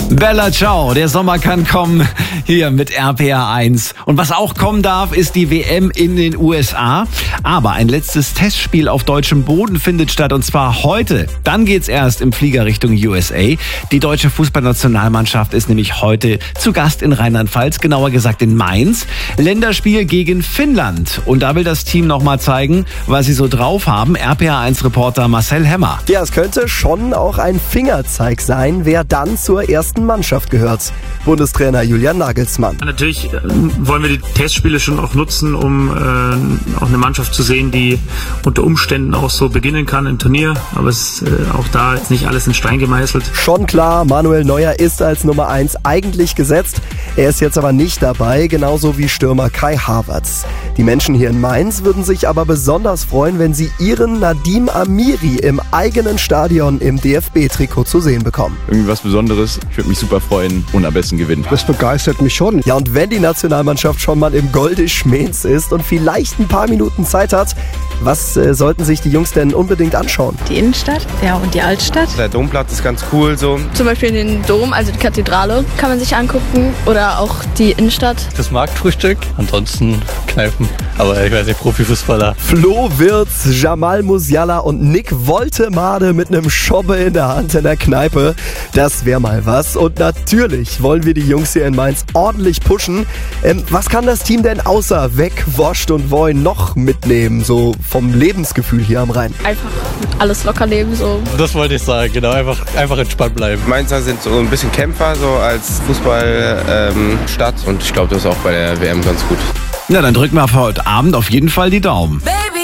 Bella Ciao, der Sommer kann kommen, hier mit RPA 1. Und was auch kommen darf, ist die WM in den USA. Aber ein letztes Testspiel auf deutschem Boden findet statt, und zwar heute. Dann geht's erst im Flieger Richtung USA. Die deutsche Fußballnationalmannschaft ist nämlich heute zu Gast in Rheinland-Pfalz, genauer gesagt in Mainz. Länderspiel gegen Finnland. Und da will das Team nochmal zeigen, was sie so drauf haben. RPA 1-Reporter Marcel Hemmer. Ja, es könnte schon auch ein Fingerzeig sein, wer dann zur ersten Mannschaft gehört. Bundestrainer Julian Nagelsmann. Natürlich wollen wir die Testspiele schon auch nutzen, um auch eine Mannschaft zu sehen, die unter Umständen auch so beginnen kann im Turnier. Aber es ist auch da jetzt nicht alles in Stein gemeißelt. Schon klar, Manuel Neuer ist als Nummer 1 eigentlich gesetzt. Er ist jetzt aber nicht dabei, genauso wie Stürmer Kai Havertz. Die Menschen hier in Mainz würden sich aber besonders freuen, wenn sie ihren Nadim Amiri im eigenen Stadion im DFB-Trikot zu sehen bekommen. Irgendwie was Besonderes. Ich würde mich super freuen und am besten gewinnen. Das begeistert mich schon. Ja, und wenn die Nationalmannschaft schon mal im Goldisch Mainz ist und vielleicht ein paar Minuten Zeit hat, was sollten sich die Jungs denn unbedingt anschauen? Die Innenstadt, ja, und die Altstadt. Der Domplatz ist ganz cool so. Zum Beispiel den Dom, also die Kathedrale, kann man sich angucken. Oder auch die Innenstadt. Das Marktfrühstück, ansonsten Kneipen. Aber ich weiß nicht, Profifußballer. Flo Wirtz, Jamal Musiala und Nick Woltemade mit einem Schobbe in der Hand in der Kneipe. Das wäre mal was. Und natürlich wollen wir die Jungs hier in Mainz ordentlich pushen. Was kann das Team denn außer Weg, Woscht und Voin noch mitnehmen, so vom Lebensgefühl hier am Rhein? Einfach alles locker leben, so. Das wollte ich sagen, genau. Einfach entspannt bleiben. Mainzer sind so ein bisschen Kämpfer, so als Fußballstadt. Und ich glaube, das ist auch bei der WM ganz gut. Na, dann drücken wir für heute Abend auf jeden Fall die Daumen. Baby.